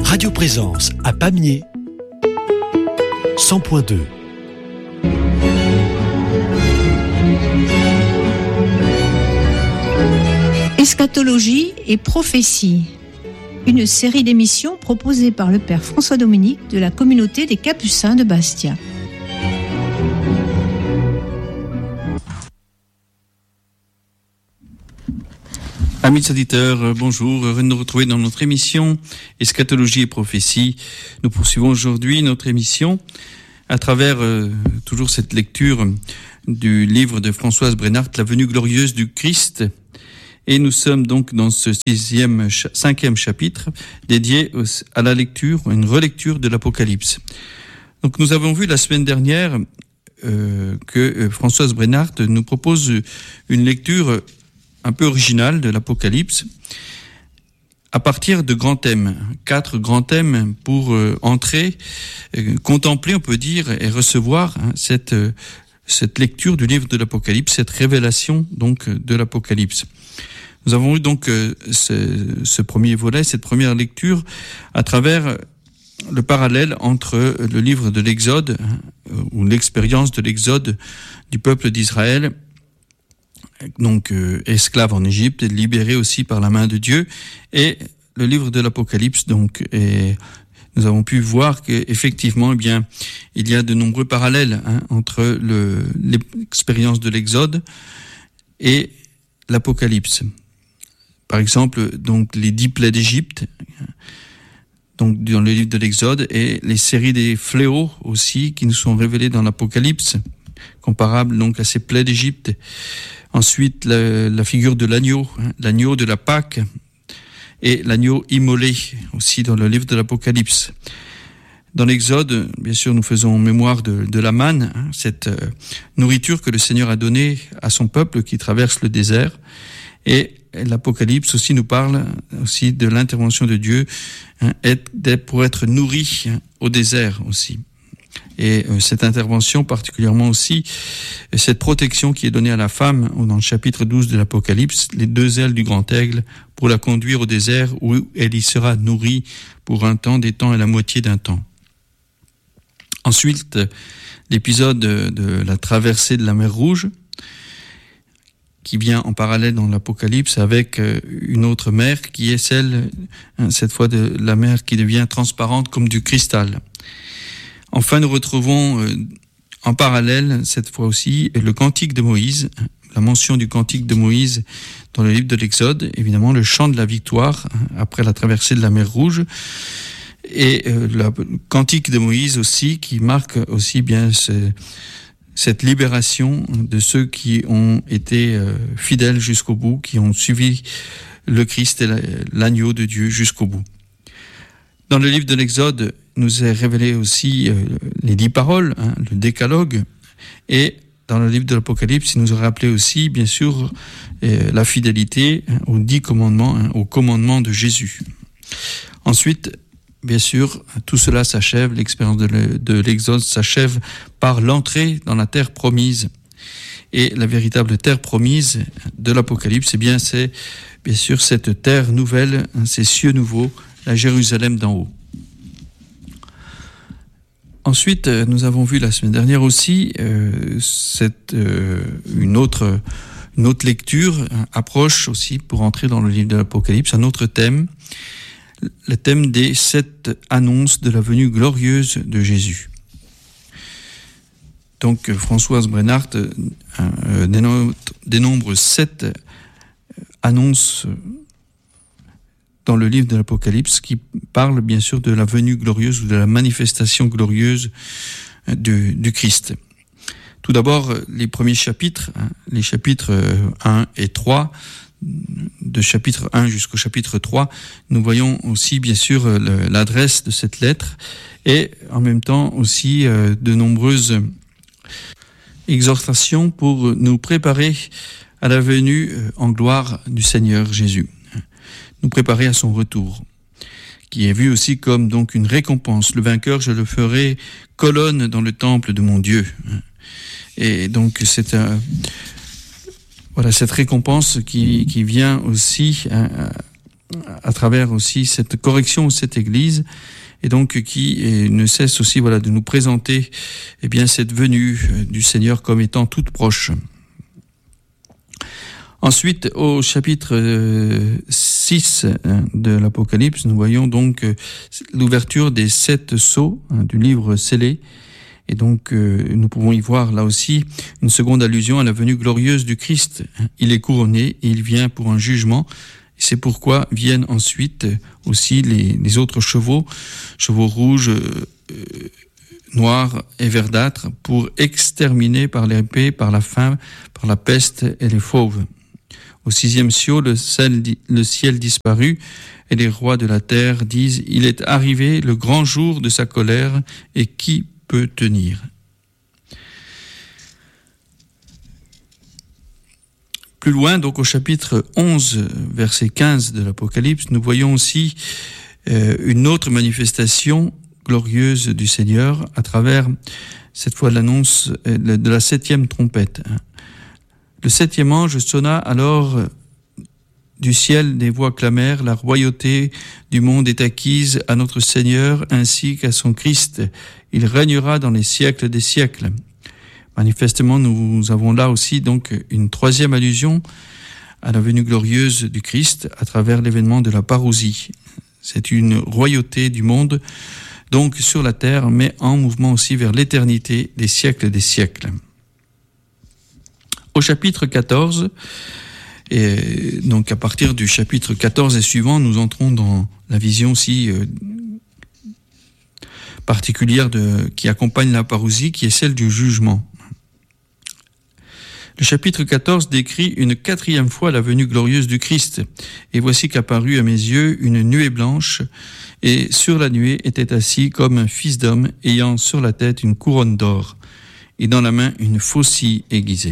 Radio Présence à Pamiers, 100.2. Eschatologie et prophétie. Une série d'émissions proposée par le Père François Dominique de la communauté des Capucins de Bastia. Amis auditeurs, bonjour, heureux de nous retrouver dans notre émission Eschatologie et prophétie. Nous poursuivons aujourd'hui notre émission à travers toujours cette lecture du livre de Françoise Brenhardt, La venue glorieuse du Christ. Et nous sommes donc dans ce cinquième chapitre dédié à la lecture, une relecture de l'Apocalypse. Donc nous avons vu la semaine dernière que Françoise Brenhardt nous propose une lecture un peu originale de l'Apocalypse à partir de grands thèmes, 4 grands thèmes pour entrer, contempler, on peut dire, et recevoir cette lecture du livre de l'Apocalypse, cette révélation donc de l'Apocalypse. Nous avons eu donc ce premier volet, cette première lecture à travers le parallèle entre le livre de l'Exode ou l'expérience de l'Exode du peuple d'Israël, donc esclave en Égypte, libéré aussi par la main de Dieu, et le livre de l'Apocalypse. Donc, et nous avons pu voir qu'effectivement, eh bien, il y a de nombreux parallèles entre l'expérience de l'Exode et l'Apocalypse. Par exemple, donc les 10 plaies d'Égypte, donc dans le livre de l'Exode, et les séries des fléaux aussi qui nous sont révélés dans l'Apocalypse, comparables donc à ces plaies d'Égypte. Ensuite, la figure de l'agneau, l'agneau de la Pâque, et l'agneau immolé aussi dans le livre de l'Apocalypse. Dans l'Exode, bien sûr, nous faisons mémoire de la manne, cette nourriture que le Seigneur a donnée à son peuple qui traverse le désert. Et l'Apocalypse aussi nous parle aussi de l'intervention de Dieu pour être nourri au désert aussi. Et cette intervention, particulièrement aussi, cette protection qui est donnée à la femme dans le chapitre 12 de l'Apocalypse, les 2 ailes du grand aigle, pour la conduire au désert où elle y sera nourrie pour un temps, des temps et la moitié d'un temps. Ensuite, l'épisode de la traversée de la mer Rouge, qui vient en parallèle dans l'Apocalypse avec une autre mer qui est celle, cette fois de la mer qui devient transparente comme du cristal. Enfin, nous retrouvons en parallèle, cette fois aussi, le cantique de Moïse, la mention du cantique de Moïse dans le livre de l'Exode, évidemment le chant de la victoire après la traversée de la mer Rouge, et le cantique de Moïse aussi, qui marque aussi bien cette libération de ceux qui ont été fidèles jusqu'au bout, qui ont suivi le Christ et l'agneau de Dieu jusqu'au bout. Dans le livre de l'Exode, nous est révélé aussi les 10 paroles, le décalogue, et dans le livre de l'Apocalypse, il nous a rappelé aussi, bien sûr, la fidélité aux 10 commandements, aux commandements de Jésus. Ensuite, bien sûr, tout cela s'achève, l'expérience de l'Exode s'achève par l'entrée dans la terre promise. Et la véritable terre promise de l'Apocalypse, c'est bien sûr cette terre nouvelle, ces cieux nouveaux, la Jérusalem d'en haut. Ensuite, nous avons vu la semaine dernière aussi une autre lecture, approche aussi pour entrer dans le livre de l'Apocalypse, un autre thème, le thème des 7 annonces de la venue glorieuse de Jésus. Donc Françoise Brenhardt dénombre 7 annonces dans le livre de l'Apocalypse qui parle bien sûr de la venue glorieuse ou de la manifestation glorieuse du Christ. Tout d'abord, les premiers chapitres, les chapitres 1 et 3, de chapitre 1 jusqu'au chapitre 3, nous voyons aussi bien sûr l'adresse de cette lettre et en même temps aussi de nombreuses exhortations pour nous préparer à la venue en gloire du Seigneur Jésus. Nous préparer à son retour, qui est vu aussi comme donc une récompense. Le vainqueur, je le ferai colonne dans le temple de mon Dieu. Et donc c'est cette récompense qui vient aussi à travers aussi cette correction de cette Église, et donc qui ne cesse aussi de nous présenter cette venue du Seigneur comme étant toute proche. Ensuite, au chapitre 6 de l'Apocalypse, nous voyons donc l'ouverture des 7 sceaux du livre scellé. Et donc, nous pouvons y voir là aussi une seconde allusion à la venue glorieuse du Christ. Il est couronné et il vient pour un jugement. C'est pourquoi viennent ensuite aussi les autres chevaux rouges, noirs et verdâtres, pour exterminer par l'épée, par la faim, par la peste et les fauves. Au 6e sceau, le ciel disparut, et les rois de la terre disent « Il est arrivé le grand jour de sa colère, et qui peut tenir ?» Plus loin, donc au chapitre 11, verset 15 de l'Apocalypse, nous voyons aussi une autre manifestation glorieuse du Seigneur à travers, cette fois, l'annonce de la 7e trompette. Le 7e ange sonna alors du ciel, des voix clamèrent, la royauté du monde est acquise à notre Seigneur ainsi qu'à son Christ. Il régnera dans les siècles des siècles. Manifestement, nous avons là aussi donc une 3e allusion à la venue glorieuse du Christ à travers l'événement de la parousie. C'est une royauté du monde, donc sur la terre, mais en mouvement aussi vers l'éternité des siècles des siècles. Au chapitre 14, et donc à partir du chapitre 14 et suivant, nous entrons dans la vision aussi particulière qui accompagne la parousie, qui est celle du jugement. Le chapitre 14 décrit une 4e fois la venue glorieuse du Christ. Et voici qu'apparut à mes yeux une nuée blanche, et sur la nuée était assis comme un fils d'homme, ayant sur la tête une couronne d'or, et dans la main une faucille aiguisée.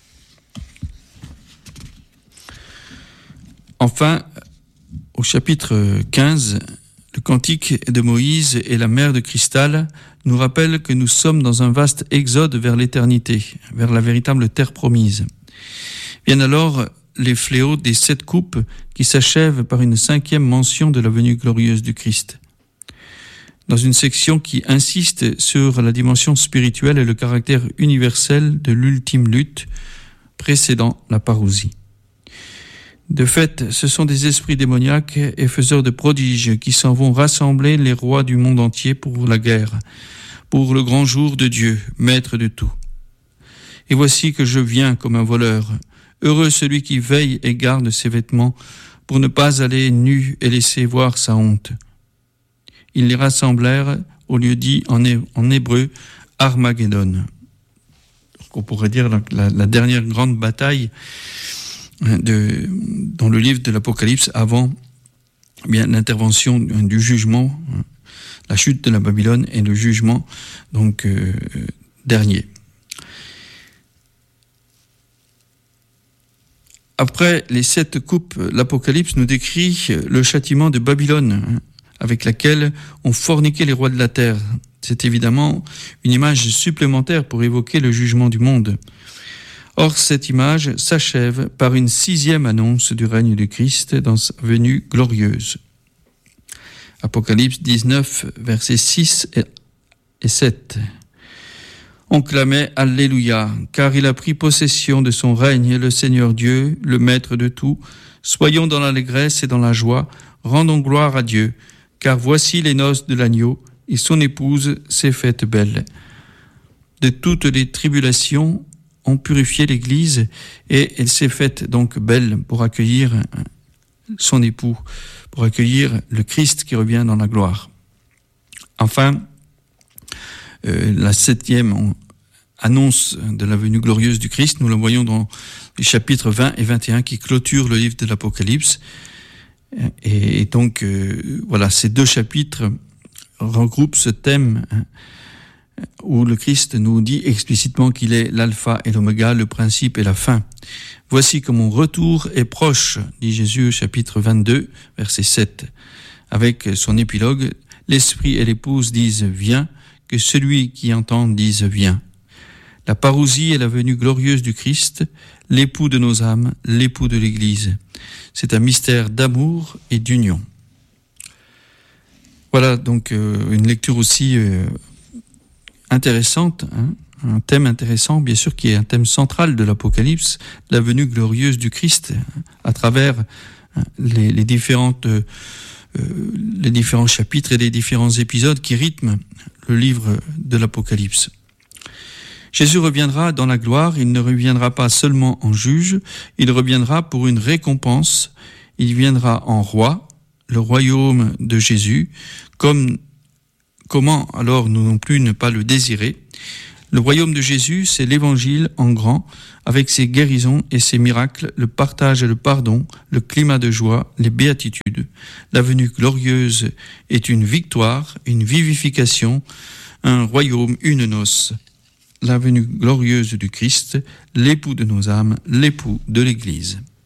Enfin, au chapitre 15, le cantique de Moïse et la mer de cristal nous rappellent que nous sommes dans un vaste exode vers l'éternité, vers la véritable terre promise. Viennent alors les fléaux des 7 coupes qui s'achèvent par une 5e mention de la venue glorieuse du Christ. Dans une section qui insiste sur la dimension spirituelle et le caractère universel de l'ultime lutte précédant la parousie. De fait, ce sont des esprits démoniaques et faiseurs de prodiges qui s'en vont rassembler les rois du monde entier pour la guerre, pour le grand jour de Dieu, maître de tout. Et voici que je viens comme un voleur. Heureux celui qui veille et garde ses vêtements pour ne pas aller nu et laisser voir sa honte. Ils les rassemblèrent au lieu dit en hébreu Armageddon. On pourrait dire la dernière grande bataille dans le livre de l'Apocalypse avant l'intervention du jugement, la chute de la Babylone et le jugement dernier. Après les 7 coupes, l'Apocalypse nous décrit le châtiment de Babylone avec laquelle ont forniqué les rois de la terre. C'est évidemment une image supplémentaire pour évoquer le jugement du monde. Or, cette image s'achève par une 6e annonce du règne du Christ dans sa venue glorieuse. Apocalypse 19, versets 6 et 7. On clamait Alléluia, car il a pris possession de son règne, le Seigneur Dieu, le Maître de tout. Soyons dans l'allégresse et dans la joie, rendons gloire à Dieu, car voici les noces de l'agneau, et son épouse s'est faite belle. De toutes les tribulations, ont purifié l'Église et elle s'est faite donc belle pour accueillir son époux, pour accueillir le Christ qui revient dans la gloire. Enfin, la 7e annonce de la venue glorieuse du Christ, nous la voyons dans les chapitres 20 et 21 qui clôturent le livre de l'Apocalypse. Et donc, ces 2 chapitres regroupent ce thème où le Christ nous dit explicitement qu'il est l'alpha et l'oméga, le principe et la fin. Voici que mon retour est proche, dit Jésus au chapitre 22, verset 7. Avec son épilogue, l'esprit et l'épouse disent « Viens », que celui qui entend dise « Viens ». La parousie est la venue glorieuse du Christ, l'époux de nos âmes, l'époux de l'Église. C'est un mystère d'amour et d'union. Voilà donc une lecture aussi intéressante, un thème intéressant, bien sûr, qui est un thème central de l'Apocalypse, la venue glorieuse du Christ, à travers les différents chapitres et les différents épisodes qui rythment le livre de l'Apocalypse. Jésus reviendra dans la gloire, il ne reviendra pas seulement en juge, il reviendra pour une récompense, il viendra en roi, le royaume de Jésus. Comment alors nous non plus ne pas le désirer? Le royaume de Jésus, c'est l'évangile en grand, avec ses guérisons et ses miracles, le partage et le pardon, le climat de joie, les béatitudes. La venue glorieuse est une victoire, une vivification, un royaume, une noce. La venue glorieuse du Christ, l'époux de nos âmes, l'époux de l'Église.